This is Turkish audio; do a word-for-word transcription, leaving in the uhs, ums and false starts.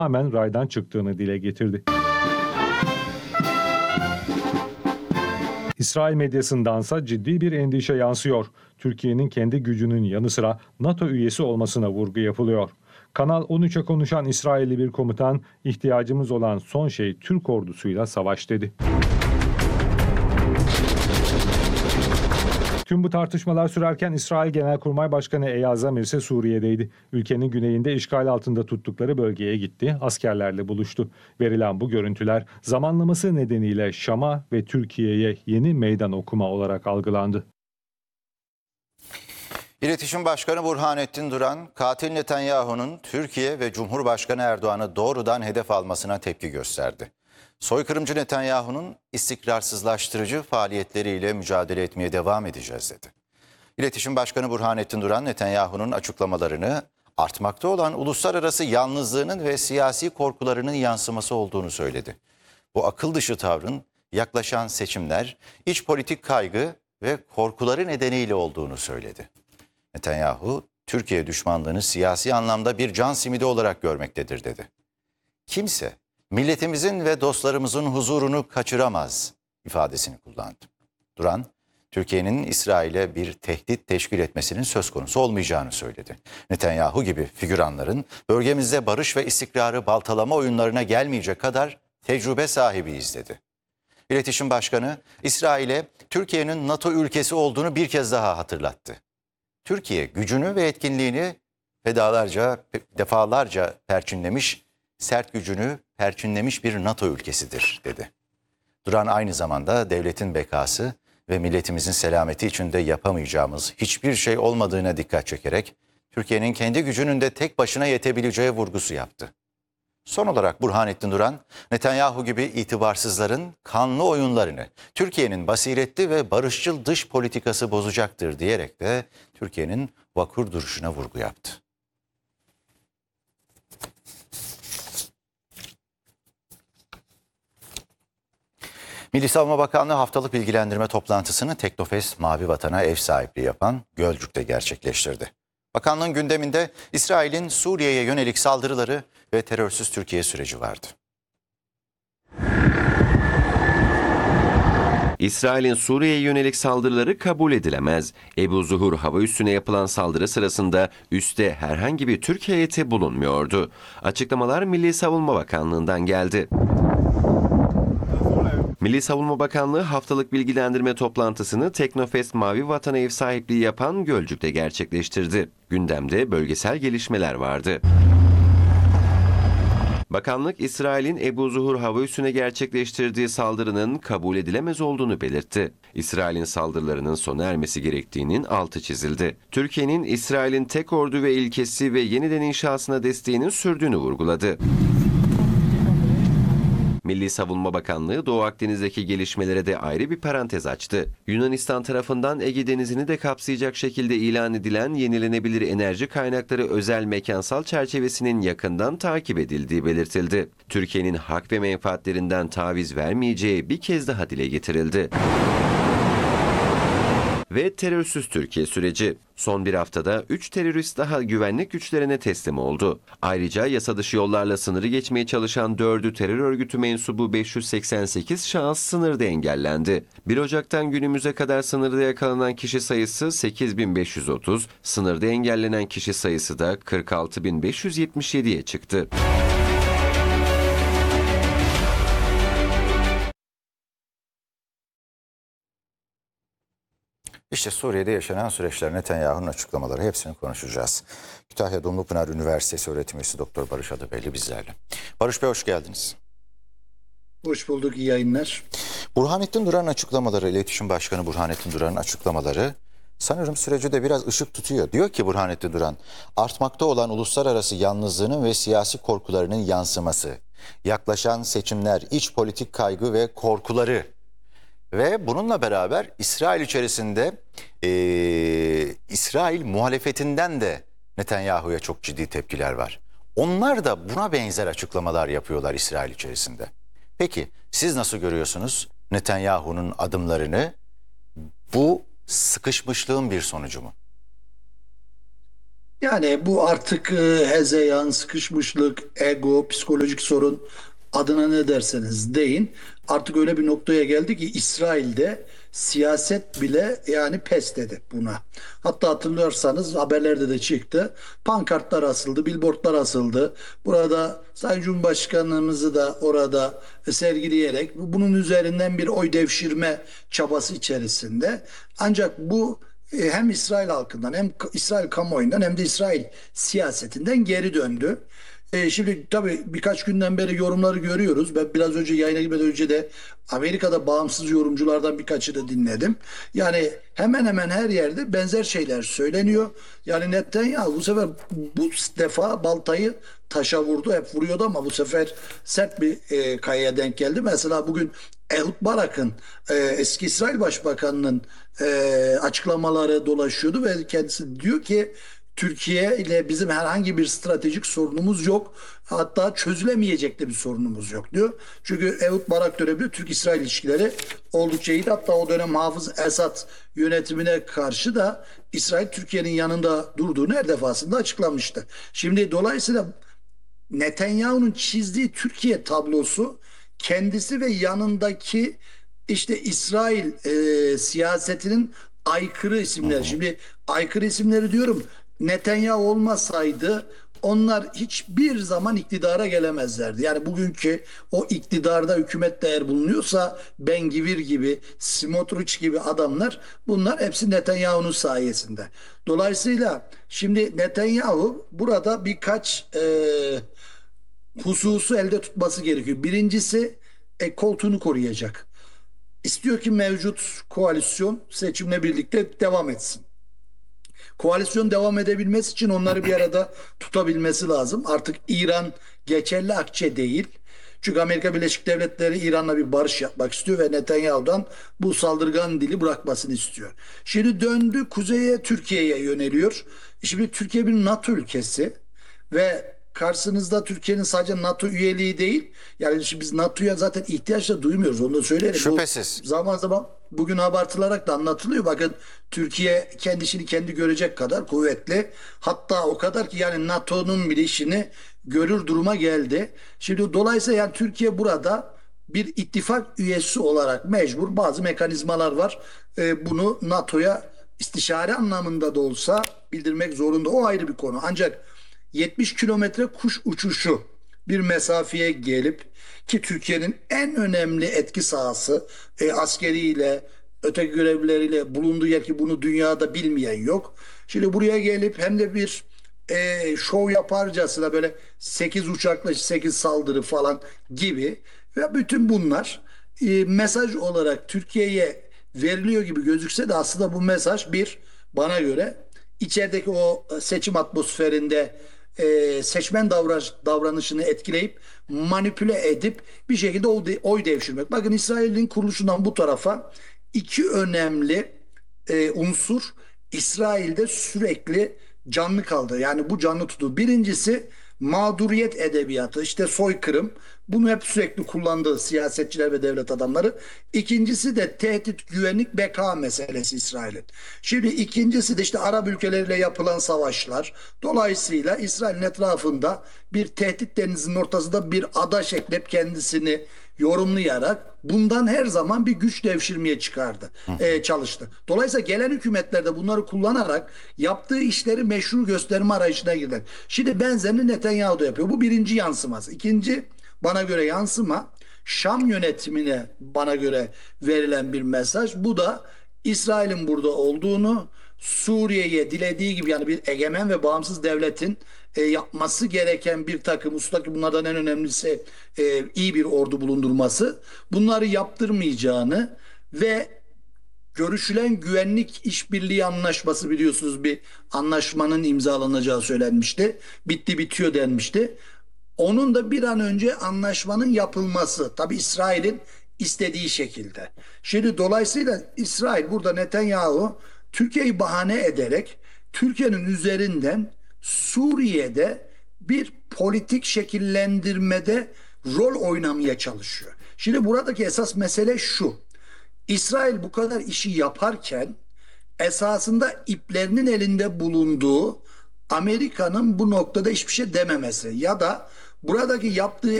tamamen raydan çıktığını dile getirdi. İsrail medyasındansa ciddi bir endişe yansıyor. Türkiye'nin kendi gücünün yanı sıra NATO üyesi olmasına vurgu yapılıyor. Kanal on üçe konuşan İsrailli bir komutan, ihtiyacımız olan son şey Türk ordusuyla savaş dedi. Tüm bu tartışmalar sürerken İsrail Genelkurmay Başkanı Eyal Zamir ise Suriye'deydi. Ülkenin güneyinde işgal altında tuttukları bölgeye gitti, askerlerle buluştu. Verilen bu görüntüler zamanlaması nedeniyle Şam'a ve Türkiye'ye yeni meydan okuma olarak algılandı. İletişim Başkanı Burhanettin Duran, katil Netanyahu'nun Türkiye ve Cumhurbaşkanı Erdoğan'ı doğrudan hedef almasına tepki gösterdi. Soykırımcı Netanyahu'nun istikrarsızlaştırıcı faaliyetleriyle mücadele etmeye devam edeceğiz dedi. İletişim Başkanı Burhanettin Duran, Netanyahu'nun açıklamalarını artmakta olan uluslararası yalnızlığının ve siyasi korkularının yansıması olduğunu söyledi. Bu akıl dışı tavrın yaklaşan seçimler, iç politik kaygı ve korkuları nedeniyle olduğunu söyledi. Netanyahu, Türkiye düşmanlığını siyasi anlamda bir can simidi olarak görmektedir dedi. Kimse milletimizin ve dostlarımızın huzurunu kaçıramaz ifadesini kullandı. Duran, Türkiye'nin İsrail'e bir tehdit teşkil etmesinin söz konusu olmayacağını söyledi. Netanyahu gibi figüranların bölgemizde barış ve istikrarı baltalama oyunlarına gelmeyecek kadar tecrübe sahibiyiz dedi. İletişim Başkanı, İsrail'e Türkiye'nin NATO ülkesi olduğunu bir kez daha hatırlattı. Türkiye gücünü ve etkinliğini fedalarca, defalarca perçinlemiş, sert gücünü perçinlemiş bir NATO ülkesidir dedi. Duran aynı zamanda devletin bekası ve milletimizin selameti için de yapamayacağımız hiçbir şey olmadığına dikkat çekerek Türkiye'nin kendi gücünün de tek başına yetebileceği vurgusu yaptı. Son olarak Burhanettin Duran, Netanyahu gibi itibarsızların kanlı oyunlarını Türkiye'nin basiretli ve barışçıl dış politikası bozacaktır diyerek de Türkiye'nin vakur duruşuna vurgu yaptı. Milli Savunma Bakanlığı haftalık bilgilendirme toplantısını Teknofest Mavi Vatan'a ev sahipliği yapan Gölcük'te gerçekleştirdi. Bakanlığın gündeminde İsrail'in Suriye'ye yönelik saldırıları ve terörsüz Türkiye süreci vardı. İsrail'in Suriye'ye yönelik saldırıları kabul edilemez. Ebu Zuhur hava üssüne yapılan saldırı sırasında üste herhangi bir Türk heyeti bulunmuyordu. Açıklamalar Milli Savunma Bakanlığı'ndan geldi. Milli Savunma Bakanlığı haftalık bilgilendirme toplantısını Teknofest Mavi Vatan'a ev sahipliği yapan Gölcük'te gerçekleştirdi. Gündemde bölgesel gelişmeler vardı. Bakanlık, İsrail'in Ebu Zuhur hava üssüne gerçekleştirdiği saldırının kabul edilemez olduğunu belirtti. İsrail'in saldırılarının sona ermesi gerektiğinin altı çizildi. Türkiye'nin İsrail'in tek ordu ve ilkesi ve yeniden inşasına desteğinin sürdüğünü vurguladı. Milli Savunma Bakanlığı Doğu Akdeniz'deki gelişmelere de ayrı bir parantez açtı. Yunanistan tarafından Ege Denizi'ni de kapsayacak şekilde ilan edilen yenilenebilir enerji kaynakları özel mekansal çerçevesinin yakından takip edildiği belirtildi. Türkiye'nin hak ve menfaatlerinden taviz vermeyeceği bir kez daha dile getirildi. Ve terörsüz Türkiye süreci. Son bir haftada üç terörist daha güvenlik güçlerine teslim oldu. Ayrıca yasa dışı yollarla sınırı geçmeye çalışan dördü terör örgütü mensubu beş yüz seksen sekiz şahıs sınırda engellendi. bir Ocak'tan günümüze kadar sınırda yakalanan kişi sayısı sekiz bin beş yüz otuz, sınırda engellenen kişi sayısı da kırk altı bin beş yüz yetmiş yediye çıktı. İşte Suriye'de yaşanan süreçler, Netanyahu'nun açıklamaları, hepsini konuşacağız. Kütahya Dumlupınar Üniversitesi öğretim üyesi Doktor Barış Adıbeyli bizlerle. Barış Bey, hoş geldiniz. Hoş bulduk, iyi yayınlar. Burhanettin Duran'ın açıklamaları, İletişim Başkanı Burhanettin Duran'ın açıklamaları sanırım süreci de biraz ışık tutuyor. Diyor ki Burhanettin Duran, artmakta olan uluslararası yalnızlığının ve siyasi korkularının yansıması, yaklaşan seçimler, iç politik kaygı ve korkuları ve bununla beraber İsrail içerisinde e, İsrail muhalefetinden de Netanyahu'ya çok ciddi tepkiler var. Onlar da buna benzer açıklamalar yapıyorlar İsrail içerisinde. Peki siz nasıl görüyorsunuz Netanyahu'nun adımlarını? Bu sıkışmışlığın bir sonucu mu? Yani bu artık e, hezeyan, sıkışmışlık, ego, psikolojik sorun, adına ne derseniz deyin. Artık öyle bir noktaya geldi ki İsrail'de siyaset bile yani pes dedi buna. Hatta hatırlarsanız haberlerde de çıktı. Pankartlar asıldı, billboardlar asıldı. Burada Sayın Cumhurbaşkanımızı da orada sergileyerek bunun üzerinden bir oy devşirme çabası içerisinde. Ancak bu e, hem İsrail halkından hem İsrail kamuoyundan hem de İsrail siyasetinden geri döndü. E, şimdi tabii birkaç günden beri yorumları görüyoruz. Ben biraz önce yayına girmeden önce de Amerika'da bağımsız yorumculardan birkaçı da dinledim. Yani hemen hemen her yerde benzer şeyler söyleniyor. Yani Netanyahu bu sefer bu defa baltayı taşa vurdu. Hep vuruyordu ama bu sefer sert bir e, kayaya denk geldi. Mesela bugün Ehud Barak'ın e, eski İsrail Başbakanı'nın e, açıklamaları dolaşıyordu ve kendisi diyor ki Türkiye ile bizim herhangi bir stratejik sorunumuz yok. Hatta çözülemeyecek de bir sorunumuz yok diyor. Çünkü Ehud Barak döneminde Türk-İsrail ilişkileri oldukça iyiydi. Hatta o dönem Hafız Esad yönetimine karşı da İsrail Türkiye'nin yanında durduğunu her defasında açıklamıştı. Şimdi dolayısıyla Netanyahu'nun çizdiği Türkiye tablosu kendisi ve yanındaki işte İsrail e, siyasetinin aykırı isimler. Şimdi aykırı isimleri diyorum. Netanyahu olmasaydı onlar hiçbir zaman iktidara gelemezlerdi. Yani bugünkü o iktidarda hükümet eğer bulunuyorsa Ben-Gvir gibi, Smotrich gibi adamlar bunlar hepsi Netanyahu'nun sayesinde. Dolayısıyla şimdi Netanyahu burada birkaç e, hususu elde tutması gerekiyor. Birincisi e, koltuğunu koruyacak. İstiyor ki mevcut koalisyon seçimle birlikte devam etsin. Koalisyon devam edebilmesi için onları bir arada tutabilmesi lazım. Artık İran geçerli akçe değil. Çünkü Amerika Birleşik Devletleri İran'la bir barış yapmak istiyor ve Netanyahu'dan bu saldırgan dili bırakmasını istiyor. Şimdi döndü kuzeye, Türkiye'ye yöneliyor. Şimdi Türkiye bir NATO ülkesi ve karşınızda Türkiye'nin sadece NATO üyeliği değil. Yani şimdi biz NATO'ya zaten ihtiyaç da duymuyoruz. Onu da söyleyelim. Şüphesiz. Bu zaman zaman bugün abartılarak da anlatılıyor. Bakın Türkiye kendisini kendi görecek kadar kuvvetli. Hatta o kadar ki yani NATO'nun bile işini görür duruma geldi. Şimdi dolayısıyla yani Türkiye burada bir ittifak üyesi olarak mecbur bazı mekanizmalar var. Ee, bunu NATO'ya istişare anlamında da olsa bildirmek zorunda. O ayrı bir konu. Ancak yetmiş kilometre kuş uçuşu bir mesafeye gelip ki Türkiye'nin en önemli etki sahası e, askeriyle öteki görevlileriyle bulunduğu yer ki bunu dünyada bilmeyen yok. Şimdi buraya gelip hem de bir e, şov yaparcasına böyle sekiz uçakla sekiz saldırı falan gibi ve bütün bunlar e, mesaj olarak Türkiye'ye veriliyor gibi gözükse de aslında bu mesaj bir bana göre içerideki o seçim atmosferinde e, seçmen davranış, davranışını etkileyip manipüle edip bir şekilde oy, oy devşirmek. Bakın İsrail'in kuruluşundan bu tarafa iki önemli e, unsur İsrail'de sürekli canlı kaldı. Yani bu canlı tuttu. Birincisi mağduriyet edebiyatı, işte soykırım. Bunu hep sürekli kullandığı siyasetçiler ve devlet adamları. İkincisi de tehdit, güvenlik, beka meselesi İsrail'in. Şimdi ikincisi de işte Arap ülkeleriyle yapılan savaşlar. Dolayısıyla İsrail'in etrafında bir tehdit denizinin ortasında bir ada şeklep kendisini yorumlayarak bundan her zaman bir güç devşirmeye çıkardı, e, çalıştı. Dolayısıyla gelen hükümetler de bunları kullanarak yaptığı işleri meşru gösterme arayışına girdiler. Şimdi benzerini Netanyahu da yapıyor. Bu birinci yansıması. İkinci bana göre yansıma Şam yönetimine bana göre verilen bir mesaj. Bu da İsrail'in burada olduğunu Suriye'ye dilediği gibi yani bir egemen ve bağımsız devletin e, yapması gereken bir takım ustaki bunlardan en önemlisi e, iyi bir ordu bulundurması bunları yaptırmayacağını ve görüşülen güvenlik işbirliği anlaşması biliyorsunuz bir anlaşmanın imzalanacağı söylenmişti. Bitti bitiyor denmişti. Onun da bir an önce anlaşmanın yapılması. Tabi İsrail'in istediği şekilde. Şimdi dolayısıyla İsrail burada Netanyahu Türkiye'yi bahane ederek Türkiye'nin üzerinden Suriye'de bir politik şekillendirmede rol oynamaya çalışıyor. Şimdi buradaki esas mesele şu. İsrail bu kadar işi yaparken esasında iplerinin elinde bulunduğu Amerika'nın bu noktada hiçbir şey dememesi ya da buradaki yaptığı